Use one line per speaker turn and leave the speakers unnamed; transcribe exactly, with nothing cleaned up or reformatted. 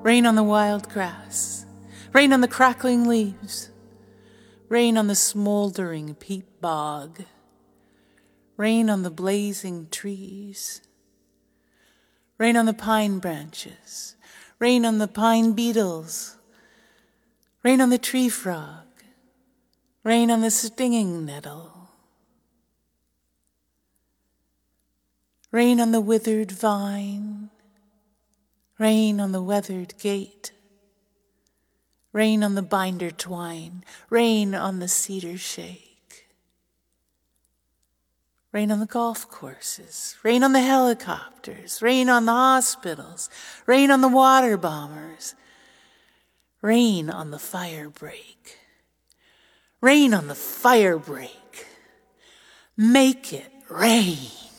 Rain on the wild grass, rain on the crackling leaves, rain on the smoldering peat bog, rain on the blazing trees, rain on the pine branches, rain on the pine beetles, rain on the tree frog, rain on the stinging nettle, rain on the withered vine, rain on the weathered gate, rain on the binder twine, rain on the cedar shake, rain on the golf courses, rain on the helicopters, rain on the hospitals, rain on the water bombers, rain on the fire break, rain on the fire break, make it rain.